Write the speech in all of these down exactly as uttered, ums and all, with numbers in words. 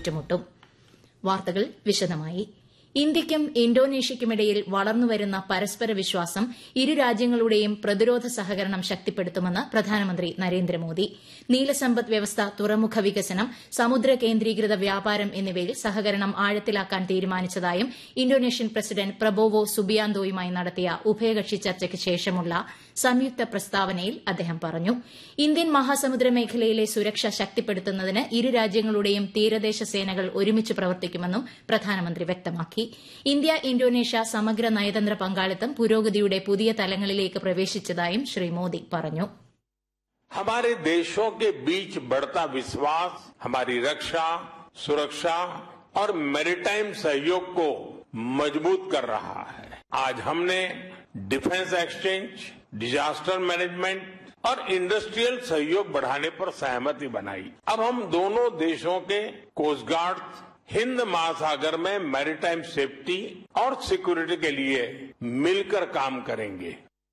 ഏറ്റുമുട്ടും. വാർത്തകൾ വിശദമായി. ഇന്ത്യയ്ക്കും ഇന്തോനേഷ്യയ്ക്കുമിടയിൽ വളർന്നുവരുന്ന പരസ്പര വിശ്വാസം ഇരു രാജ്യങ്ങളുടെയും പ്രതിരോധ സഹകരണം ശക്തിപ്പെടുത്തുമെന്ന് പ്രധാനമന്ത്രി നരേന്ദ്രമോദി. നീലസമ്പദ് വ്യവസ്ഥ, തുറമുഖ വികസനം, സമുദ്ര കേന്ദ്രീകൃത വ്യാപാരം എന്നിവയിൽ സഹകരണം ആഴത്തിലാക്കാൻ തീരുമാനിച്ചതായും ഇന്തോനേഷ്യൻ പ്രസിഡന്റ് പ്രബോവോ സുബിയാന്തോയുമായി നടത്തിയ ഉഭയകക്ഷി ചർച്ചയ്ക്ക് ശേഷമുള്ള സംയുക്ത പ്രസ്താവനയിൽ അദ്ദേഹം പറഞ്ഞു. ഇന്ത്യൻ മഹാസമുദ്ര മേഖലയിലെ സുരക്ഷ ശക്തിപ്പെടുത്തുന്നതിന് ഇരു രാജ്യങ്ങളുടെയും തീരദേശ സേനകൾ ഒരുമിച്ച് പ്രവർത്തിക്കുമെന്നും പ്രധാനമന്ത്രി വ്യക്തമാക്കി. ഇന്ത്യ ഇന്തോനേഷ്യ സമഗ്ര നയതന്ത്ര പങ്കാളിത്തം പുരോഗതിയുടെ പുതിയ തലങ്ങളിലേക്ക് പ്രവേശിച്ചതായും ശ്രീ മോദി പറഞ്ഞു. हमारे देशों के बीच बढ़ता विश्वास हमारी रक्षा, सुरक्षा और मैरीटाइम सहयोग को मजबूत कर रहा है. आज हमने डिफेंस एक्सचेंज, डिजास्टर मैनेजमेंट और इंडस्ट्रियल सहयोग बढ़ाने पर सहमति बनाई. अब हम दोनों देशों के कोस्ट गार्ड हिंद महासागर में मैरीटाइम सेफ्टी और सिक्योरिटी के लिए मिलकर काम करेंगे.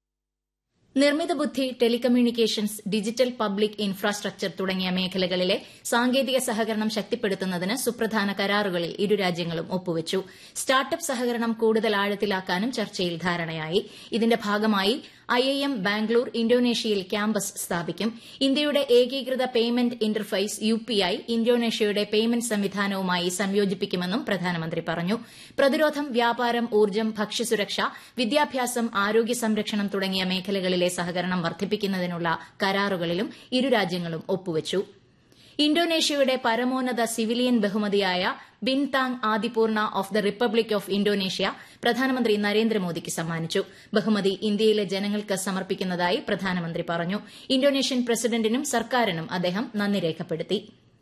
നിർമ്മിത ബുദ്ധി, ടെലികമ്മ്യൂണിക്കേഷൻസ്, ഡിജിറ്റൽ പബ്ലിക് ഇൻഫ്രാസ്ട്രക്ചർ തുടങ്ങിയ മേഖലകളിലെ സാങ്കേതിക സഹകരണം ശക്തിപ്പെടുത്തുന്നതിന് സുപ്രധാന കരാറുകളിൽ ഇരു രാജ്യങ്ങളും ഒപ്പുവച്ചു. സ്റ്റാർട്ടപ്പ് സഹകരണം കൂടുതൽ ആഴത്തിലാക്കാനും ചർച്ചയിൽ ധാരണയായി. ഇതിന്റെ ഭാഗമായി I I M Bangalore ഇന്തോനേഷ്യയിൽ campus സ്ഥാപിക്കും. ഇന്ത്യയുടെ ഏകീകൃത payment interface U P I ഇന്തോനേഷ്യയുടെ payment സംവിധാനവുമായി സംയോജിപ്പിക്കുമെന്നും പ്രധാനമന്ത്രി പറഞ്ഞു. പ്രതിരോധം, വ്യാപാരം, ഊർജ്ജം, ഭക്ഷ്യസുരക്ഷ, വിദ്യാഭ്യാസം, ആരോഗ്യ സംരക്ഷണം തുടങ്ങിയ മേഖലകളിലെ സഹകരണം വർദ്ധിപ്പിക്കുന്നതിനുള്ള കരാറുകളിലും ഇരു രാജ്യങ്ങളും ഒപ്പുവച്ചു. ഇന്തോനേഷ്യയുടെ പരമോന്നത സിവിലിയൻ ബഹുമതിയായ ബിൻതാങ് Adipurna of the republic of Indonesia പ്രധാനമന്ത്രി നരേന്ദ്രമോദിക്ക് സമ്മാനിച്ചു. ബഹുമതി ഇന്ത്യയിലെ ജനങ്ങൾക്ക് സമർപ്പിക്കുന്നതായി പ്രധാനമന്ത്രി പറഞ്ഞു. ഇന്തോനേഷ്യൻ പ്രസിഡന്റിനും സർക്കാരിനും അദ്ദേഹം നന്ദി രേഖപ്പെടുത്തി.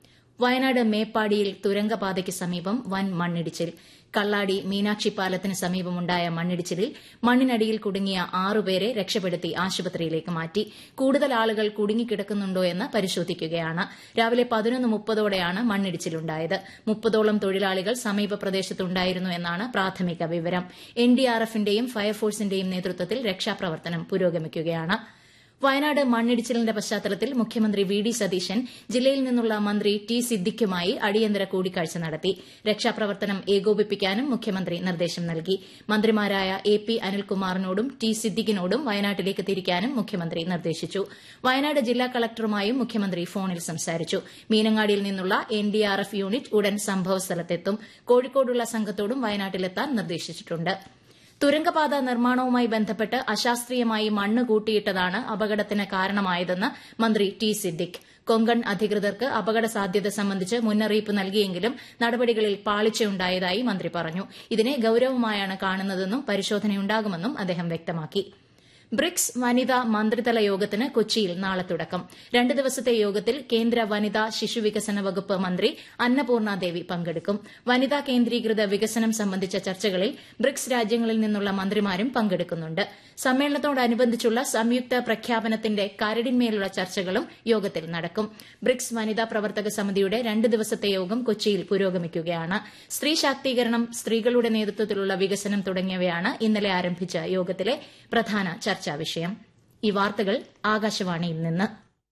വയനാട് മേപ്പാടിയിൽ തുരങ്കപാതയ്ക്ക് സമീപം വൻ മണ്ണിടിച്ചിൽ. കള്ളാടി മീനാക്ഷി പാലത്തിന് സമീപമുണ്ടായ മണ്ണിടിച്ചിലിൽ മണ്ണിനടിയിൽ കുടുങ്ങിയ ആറുപേരെ രക്ഷപ്പെടുത്തി ആശുപത്രിയിലേക്ക് മാറ്റി. കൂടുതൽ ആളുകൾ കുടുങ്ങിക്കിടക്കുന്നുണ്ടോ എന്ന് പരിശോധിക്കുകയാണ്. രാവിലെ പതിനൊന്ന് മുപ്പതോടെയാണ് മണ്ണിടിച്ചിലുണ്ടായത്. മുപ്പതോളം തൊഴിലാളികൾ സമീപ പ്രദേശത്തുണ്ടായിരുന്നു എന്നാണ് പ്രാഥമിക വിവരം. എൻ ഡി ആർ എഫിന്റെയും ഫയർഫോഴ്സിന്റെയും നേതൃത്വത്തിൽ രക്ഷാപ്രവർത്തനം പുരോഗമിക്കുകയാണ്. വയനാട് മണ്ണിടിച്ചിലിന്റെ പശ്ചാത്തലത്തിൽ മുഖ്യമന്ത്രി വി ഡി സതീശൻ ജില്ലയിൽ നിന്നുള്ള മന്ത്രി ടി സിദ്ദിഖുമായി അടിയന്തര കൂടിക്കാഴ്ച നടത്തി. രക്ഷാപ്രവർത്തനം ഏകോപിപ്പിക്കാനും മുഖ്യമന്ത്രി നിർദ്ദേശം നൽകി. മന്ത്രിമാരായ എ പി അനിൽകുമാറിനോടും ടി സിദ്ദിഖിനോടും വയനാട്ടിലേക്ക് തിരിക്കാനും മുഖ്യമന്ത്രി നിർദ്ദേശിച്ചു. വയനാട് ജില്ലാ കളക്ടറുമായും മുഖ്യമന്ത്രി ഫോണിൽ സംസാരിച്ചു. മീനങ്ങാടിയിൽ നിന്നുള്ള N D R F unit ഉടൻ സംഭവസ്ഥലത്തെത്തും. കോഴിക്കോടുള്ള സംഘത്തോടും വയനാട്ടിലെത്താൻ നിർദ്ദേശിച്ചിട്ടുണ്ട്. തുരങ്കപാത നിർമ്മാണവുമായി ബന്ധപ്പെട്ട് അശാസ്ത്രീയമായി മണ്ണ് കൂട്ടിയിട്ടതാണ് അപകടത്തിന് കാരണമായതെന്ന് മന്ത്രി ടി സിദ്ദിഖ്. കൊങ്കൺ അധികൃതർക്ക് അപകട സാധ്യത സംബന്ധിച്ച് മുന്നറിയിപ്പ് നൽകിയെങ്കിലും നടപടികളിൽ പാളിച്ചയുണ്ടായതായി മന്ത്രി പറഞ്ഞു. ഇതിനെ ഗൌരവമായാണ് കാണുന്നതെന്നും പരിശോധനയുണ്ടാകുമെന്നും അദ്ദേഹം വ്യക്തമാക്കി. ബ്രിക്സ് വനിതാ മന്ത്രിതല യോഗത്തിന് കൊച്ചിയിൽ നാളെ തുടക്കം. രണ്ട് ദിവസത്തെ യോഗത്തിൽ കേന്ദ്ര വനിതാ ശിശുവികസന വകുപ്പ് മന്ത്രി അന്നപൂർണ ദേവി പങ്കെടുക്കും. വനിതാ കേന്ദ്രീകൃത വികസനം സംബന്ധിച്ച ചർച്ചകളിൽ ബ്രിക്സ് രാജ്യങ്ങളിൽ നിന്നുള്ള മന്ത്രിമാരും പങ്കെടുക്കുന്നുണ്ട്. സമ്മേളനത്തോടനുബന്ധിച്ചുള്ള സംയുക്ത പ്രഖ്യാപനത്തിന്റെ കരടിന്മേലുള്ള ചർച്ചകളും യോഗത്തിൽ നടക്കും. ബ്രിക്സ് വനിതാ പ്രവർത്തക സമിതിയുടെ രണ്ട് ദിവസത്തെ യോഗം കൊച്ചിയിൽ പുരോഗമിക്കുകയാണ്. സ്ത്രീ ശാക്തീകരണം, സ്ത്രീകളുടെ നേതൃത്വത്തിലുള്ള വികസനം തുടങ്ങിയവയാണ് ഇന്നലെ ആരംഭിച്ച യോഗത്തിലെ പ്രധാന ചർച്ചാ വിഷയം. ഈ വാർത്തകൾ ആകാശവാണിയിൽ നിന്ന്.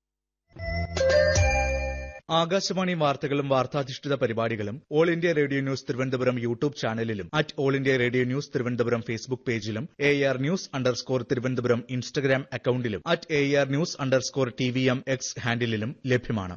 ആകാശവാണി വാർത്തകളും വാർത്താധിഷ്ഠിത പരിപാടികളും all India radio news Thiruvananthapuram YouTube ചാനലിലും at all India radio news Thiruvananthapuram Facebook പേജിലും A R news underscore Thiruvananthapuram Instagram അക്കൌണ്ടിലും at A R news underscore T V M X ഹാൻഡിലും ലഭ്യമാണ്.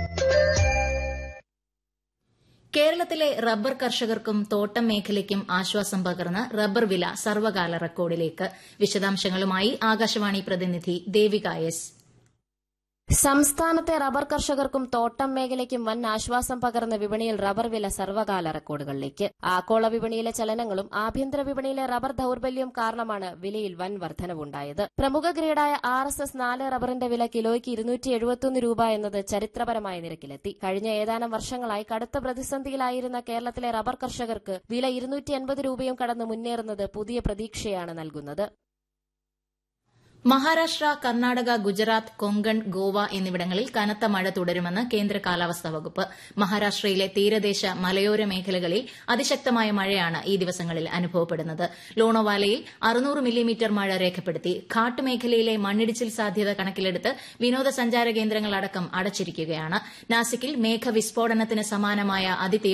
കേരളത്തിലെ റബ്ബർ കർഷകർക്കും തോട്ടം മേഖലയ്ക്കും ആശ്വാസം പകർന്ന് റബ്ബർ വില സർവകാല റെക്കോർഡിലേക്ക്. വിശദാംശങ്ങളുമായി ആകാശവാണി പ്രതിനിധി ദേവിക എസ്. സംസ്ഥാനത്തെ റബ്ബർ കർഷകർക്കും തോട്ടം മേഖലയ്ക്കും വൻ ആശ്വാസം പകർന്ന വിപണിയിൽ റബ്ബർ വില സർവകാല റെക്കോർഡുകളിലേക്ക്. ആഗോള വിപണിയിലെ ചലനങ്ങളും ആഭ്യന്തര വിപണിയിലെ റബ്ബർ ദൌർബല്യവും കാരണമാണ് വിലയിൽ വൻ വർധനവുണ്ടായത്. പ്രമുഖ ഗ്രേഡായ ആർ എസ് എസ് നാല് റബ്ബറിന്റെ വില കിലോയ്ക്ക് ഇരുന്നൂറ്റി എഴുപത്തിയൊന്ന് രൂപ എന്നത് ചരിത്രപരമായ നിരക്കിലെത്തി. കഴിഞ്ഞ ഏതാനും വർഷങ്ങളായി കടുത്ത പ്രതിസന്ധിയിലായിരുന്ന കേരളത്തിലെ റബ്ബർ കർഷകർക്ക് വില ഇരുന്നൂറ്റി എൺപത് രൂപയും കടന്ന് മുന്നേറുന്നത് പുതിയ പ്രതീക്ഷയാണ് നൽകുന്നത്. മഹാരാഷ്ട്ര, കർണാടക, ഗുജറാത്ത്, കൊങ്കൺ, ഗോവ എന്നിവിടങ്ങളിൽ കനത്ത മഴ തുടരുമെന്ന് കേന്ദ്ര കാലാവസ്ഥാ വകുപ്പ്. മഹാരാഷ്ട്രയിലെ തീരദേശ മലയോര മേഖലകളിൽ അതിശക്തമായ മഴയാണ് ഈ ദിവസങ്ങളിൽ അനുഭവപ്പെടുന്നത്. ലോണോവാലയിൽ അറുന്നൂറ് മില്ലിമീറ്റർ മഴ രേഖപ്പെടുത്തി. ഘാട്ട് മേഖലയിലെ മണ്ണിടിച്ചിൽ സാധ്യത കണക്കിലെടുത്ത് വിനോദസഞ്ചാര കേന്ദ്രങ്ങളടക്കം അടച്ചിരിക്കുകയാണ്. നാസിക്കിൽ മേഘവിസ്ഫോടനത്തിന് സമാനമായ അതിതീവ്ര